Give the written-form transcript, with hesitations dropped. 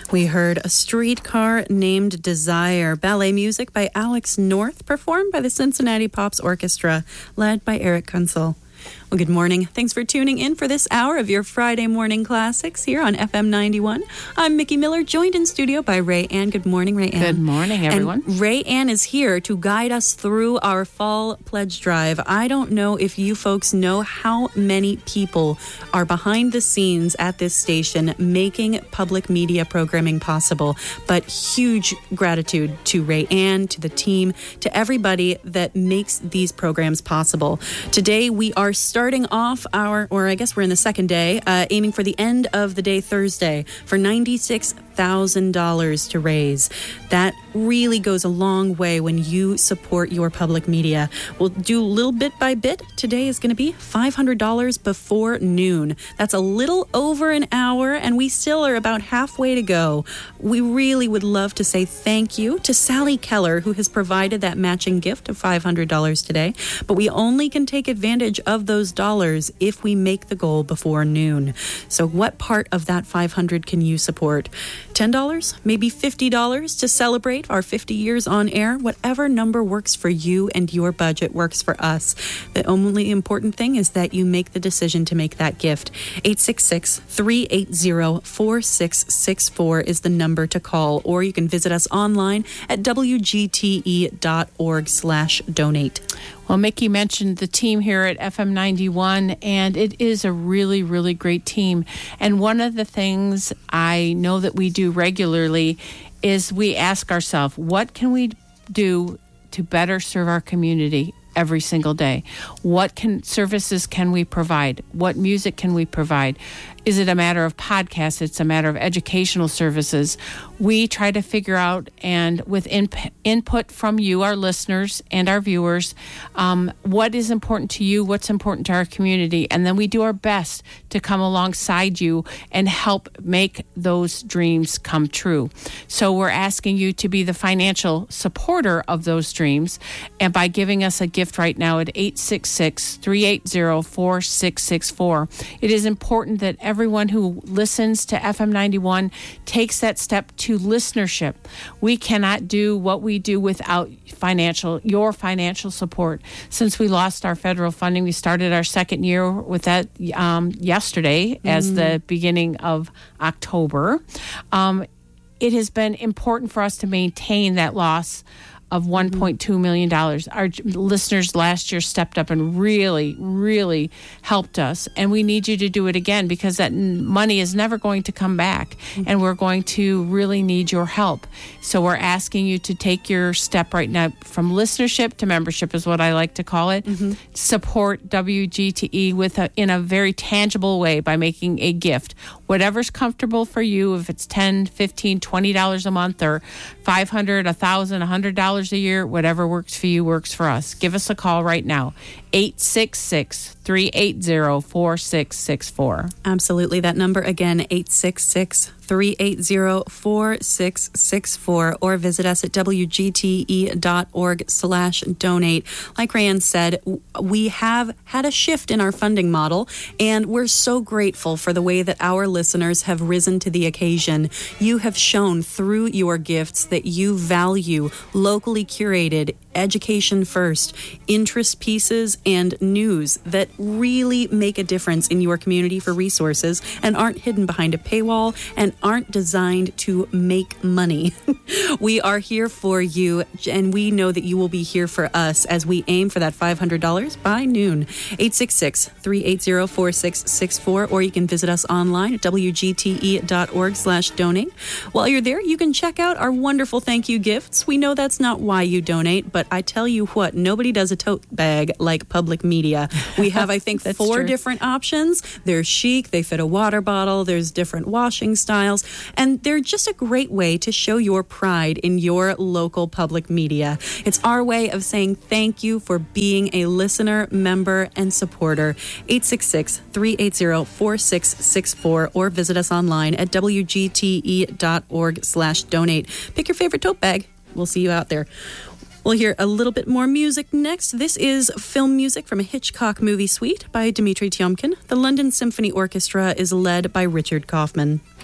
We heard A Streetcar Named Desire, ballet music by Alex North, performed by the Cincinnati Pops Orchestra, led by Eric Kunzel. Well, good morning. Thanks for tuning in for this hour of your Friday morning classics here on FM 91. I'm Mickey Miller, joined in studio by Ray Ann. Good morning, Ray Ann. Good morning, everyone. And Ray Ann is here to guide us through our fall pledge drive. I don't know if you folks know how many people are behind the scenes at this station making public media programming possible, but huge gratitude to Ray Ann, to the team, to everybody that makes these programs possible. Today, we are starting off or I guess we're in the second day, aiming for the end of the day Thursday for $96,000 to raise. That really goes a long way when you support your public media. We'll do little bit by bit. Today is going to be $500 before noon. That's a little over an hour, and we still are about halfway to go. We really would love to say thank you to Sally Keller, who has provided that matching gift of $500 today, but we only can take advantage of those dollars if we make the goal before noon. So what part of that $500 can you support? $10, maybe $50 to celebrate our 50 years on air. Whatever number works for you and your budget works for us. The only important thing is that you make the decision to make that gift. 866-380-4664 is the number to call, or you can visit us online at wgte.org/donate. Well, Mickey mentioned the team here at FM 91, and it is a really, really great team. And one of the things I know that we do regularly is we ask ourselves, what can we do to better serve our community every single day? What services can we provide? What music can we provide? Is it a matter of podcasts? It's a matter of educational services. We try to figure out, and with input from you, our listeners and our viewers, what is important to you, what's important to our community, and then we do our best to come alongside you and help make those dreams come true. So we're asking you to be the financial supporter of those dreams, and by giving us a gift right now at 866-380-4664. It is important that everyone who listens to FM 91 takes that step to listenership. We cannot do what we do without your financial support. Since we lost our federal funding, we started our second year with that yesterday as the beginning of October. It has been important for us to maintain that loss of $1.2 million. Our listeners last year stepped up and really, really helped us. And we need you to do it again, because that money is never going to come back. And we're going to really need your help. So we're asking you to take your step right now from listenership to membership is what I like to call it. Support WGTE in a very tangible way by making a gift. Whatever's comfortable for you, if it's $10, $15, $20 a month, or $500, $1,000, $100 a year, whatever works for you works for us. Give us a call right now, 866-380-4664. Absolutely. That number again, 866-380-4664, or visit us at wgte.org/donate. Like Rayanne said, we have had a shift in our funding model, and we're so grateful for the way that our listeners have risen to the occasion. You have shown through your gifts that you value locally curated, education first, interest pieces, and news that really make a difference in your community for resources and aren't hidden behind a paywall and aren't designed to make money. We are here for you, and we know that you will be here for us as we aim for that $500 by noon. 866-380-4664, or you can visit us online at wgte.org/donate. While you're there, you can check out our wonderful thank you gifts. We know that's not why you donate, but I tell you what, nobody does a tote bag like Public Media. We have, I think, 4 different options. They're chic, they fit a water bottle, there's different washing styles, and they're just a great way to show your pride in your local public media. It's our way of saying thank you for being a listener, member, and supporter. 866-380-4664, or visit us online at wgte.org/donate. Pick your favorite tote bag. We'll see you out there. We'll hear a little bit more music next. This is film music from a Hitchcock movie suite by Dmitri Tiomkin. The London Symphony Orchestra is led by Richard Kaufman.